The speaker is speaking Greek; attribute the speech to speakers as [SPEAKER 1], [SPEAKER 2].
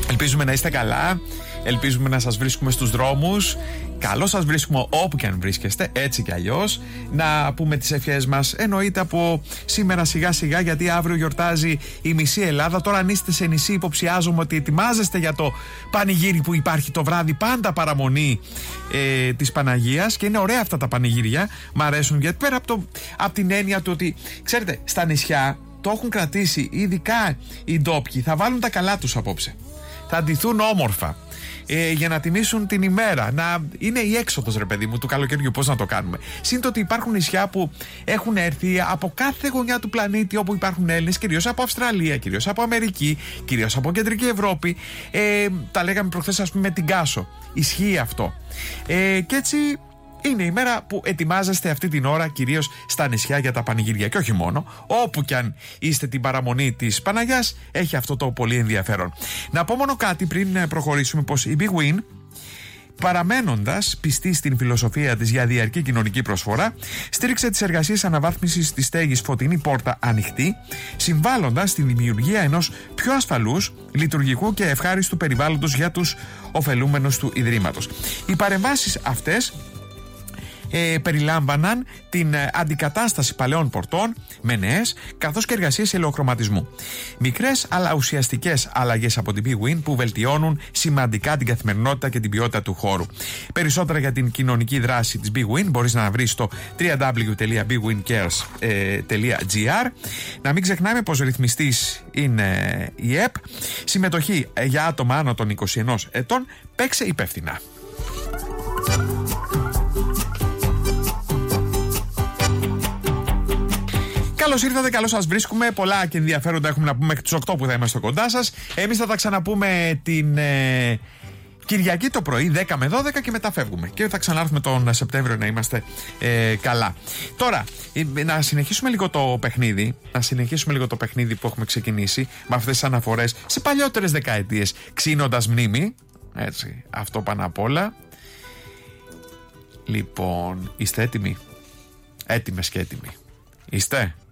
[SPEAKER 1] Ελπίζουμε να είστε καλά. Ελπίζουμε να σας βρίσκουμε στους δρόμους. Καλώς σας βρίσκουμε όπου και αν βρίσκεστε, έτσι κι αλλιώς. Να πούμε τις ευχές μας, εννοείται από σήμερα σιγά σιγά, γιατί αύριο γιορτάζει η μισή Ελλάδα. Τώρα αν είστε σε νησί, υποψιάζομαι ότι ετοιμάζεστε για το πανηγύρι που υπάρχει το βράδυ, πάντα παραμονή της Παναγίας. Και είναι ωραία αυτά τα πανηγύρια, μ' αρέσουν, γιατί πέρα από την έννοια του ότι, ξέρετε, στα νησιά το έχουν κρατήσει, ειδικά οι ντόπιοι, θα βάλουν τα καλά τους απόψε. Θα ντυθούν όμορφα για να τιμήσουν την ημέρα. Να είναι η έξοδος, ρε παιδί μου, του καλοκαιριού. Πώς να το κάνουμε. Συν το ότι υπάρχουν νησιά που έχουν έρθει από κάθε γωνιά του πλανήτη όπου υπάρχουν Έλληνες, κυρίως από Αυστραλία, κυρίως από Αμερική, κυρίως από Κεντρική Ευρώπη. Τα λέγαμε προχθές, ας πούμε, με την Κάσο. Ισχύει αυτό. Και έτσι είναι η μέρα που ετοιμάζεστε αυτή την ώρα, κυρίως στα νησιά, για τα πανηγύρια. Και όχι μόνο, όπου κι αν είστε την παραμονή της Παναγιάς, έχει αυτό το πολύ ενδιαφέρον. Να πω μόνο κάτι πριν προχωρήσουμε, πως η Big Win, παραμένοντας πιστή στην φιλοσοφία της για διαρκή κοινωνική προσφορά, στήριξε τις εργασίες αναβάθμισης της στέγης Φωτεινή Πόρτα ανοιχτή, συμβάλλοντας στην δημιουργία ενός πιο ασφαλούς, λειτουργικού και ευχάριστου περιβάλλοντος για τους ωφελούμενους του Ιδρύματος. Οι παρεμβάσεις αυτές περιλάμβαναν την αντικατάσταση παλαιών πορτών με νέες, καθώς και εργασίες ελαιοχρωματισμού. Μικρές αλλά ουσιαστικές αλλαγές από την Big Win που βελτιώνουν σημαντικά την καθημερινότητα και την ποιότητα του χώρου. Περισσότερα για την κοινωνική δράση της Big Win μπορείς να βρεις στο www.bigwincares.gr. Να μην ξεχνάμε πως ρυθμιστής είναι η ΕΠ. Συμμετοχή για άτομα άνω των 21 ετών. Παίξε υπεύθυνα. Καλώς ήρθατε, καλώς σας βρίσκουμε. Πολλά και ενδιαφέροντα έχουμε να πούμε μέχρι τις 8 που θα είμαστε κοντά σας. Εμείς θα τα ξαναπούμε την Κυριακή το πρωί, 10 με 12, και μετά φεύγουμε. Και θα ξανάρθουμε τον Σεπτέμβριο να είμαστε καλά. Τώρα, να συνεχίσουμε λίγο το παιχνίδι. Να συνεχίσουμε λίγο το παιχνίδι που έχουμε ξεκινήσει με αυτές τις αναφορές σε παλιότερες δεκαετίες, ξύνοντας μνήμη. Έτσι, αυτό πάνω απ' όλα. Λοιπόν, είστε έτοιμοι? Έτοιμες και έτοιμοι? Είστε?